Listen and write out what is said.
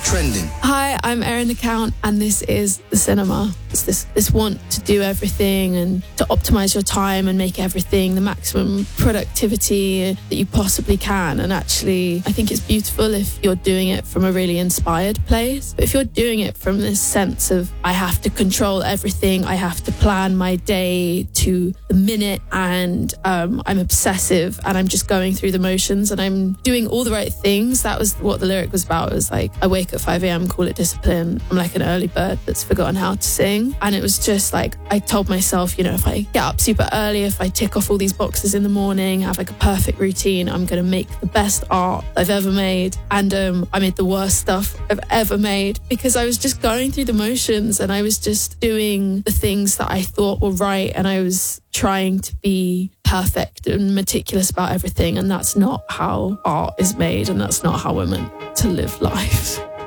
Trending. Hi, I'm Erin the Count, and this is The Cinema. It's this want to do everything and to optimize your time and make everything the maximum productivity that you possibly can. And actually, I think it's beautiful if you're doing it from a really inspired place. But if you're doing it from this sense of, I have to control everything, I have to plan my day to the minute, and I'm obsessive and I'm just going through the motions and I'm doing all the right things. That was what the lyric was about. It was like, I wake at 5 a.m, call it discipline. I'm like an early bird that's forgotten how to sing. And it was just like, I told myself, you know, if I get up super early, if I tick off all these boxes in the morning, have like a perfect routine, I'm going to make the best art I've ever made. And I made the worst stuff I've ever made because I was just going through the motions and I was just doing the things that I thought were right. And I was trying to be perfect and meticulous about everything. And that's not how art is made. And that's not how we're meant to live life.